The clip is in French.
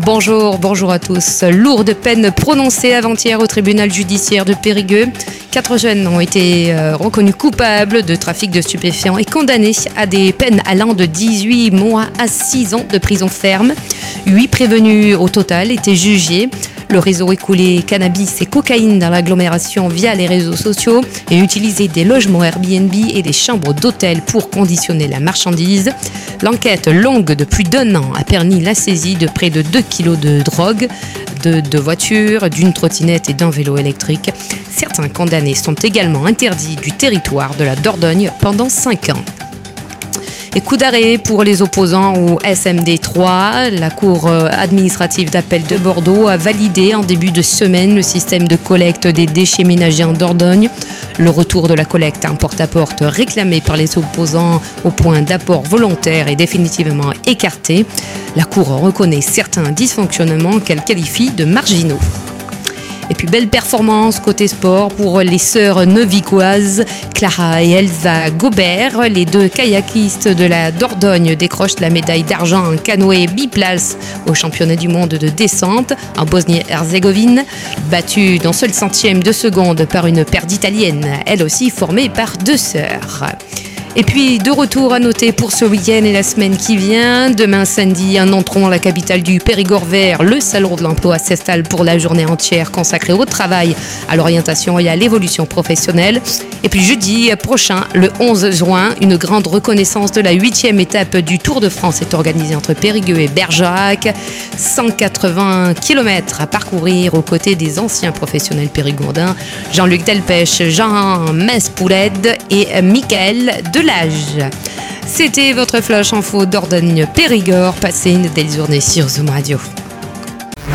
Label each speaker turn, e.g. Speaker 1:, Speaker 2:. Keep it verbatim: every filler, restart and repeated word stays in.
Speaker 1: Bonjour, bonjour à tous. Lourde peine prononcée avant-hier au tribunal judiciaire de Périgueux. Quatre jeunes ont été euh, reconnus coupables de trafic de stupéfiants et condamnés à des peines allant de dix-huit mois à six ans de prison ferme. Huit prévenus au total étaient jugés. Le réseau écoulait cannabis et cocaïne dans l'agglomération via les réseaux sociaux et utilisait des logements Airbnb et des chambres d'hôtel pour conditionner la marchandise. L'enquête longue de plus d'un an a permis la saisie de près de deux kilos de drogue, de deux voitures, d'une trottinette et d'un vélo électrique. Certains condamnés sont également interdits du territoire de la Dordogne pendant cinq ans. Et coup d'arrêt pour les opposants au S M D trois. La Cour administrative d'appel de Bordeaux a validé en début de semaine le système de collecte des déchets ménagers en Dordogne. Le retour de la collecte en porte-à-porte réclamé par les opposants au point d'apport volontaire est définitivement écarté. La Cour reconnaît certains dysfonctionnements qu'elle qualifie de marginaux. Et puis belle performance côté sport pour les sœurs novicoises Clara et Elsa Gobert. Les deux kayakistes de la Dordogne décrochent la médaille d'argent en canoë biplace au championnat du monde de descente en Bosnie-Herzégovine. Battue d'un seul centième de seconde par une paire d'Italiennes, elle aussi formée par deux sœurs. Et puis, de retour à noter pour ce week-end et la semaine qui vient. Demain, samedi, à Nontron, la capitale du Périgord vert, le salon de l'emploi s'installe pour la journée entière consacrée au travail, à l'orientation et à l'évolution professionnelle. Et puis, jeudi prochain, le onze juin, une grande reconnaissance de la huitième étape du Tour de France est organisée entre Périgueux et Bergerac. cent quatre-vingts kilomètres à parcourir aux côtés des anciens professionnels périgourdins Jean-Luc Delpech, Jean Mespoulet et Michael de l'âge. C'était votre flash info Dordogne Périgord. Passez une belle journée sur Zoom Radio.